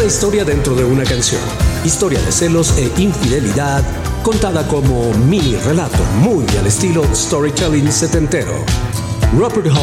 Una historia dentro de una canción. Historia de celos e infidelidad, contada como mini relato, muy al estilo storytelling setentero. Rupert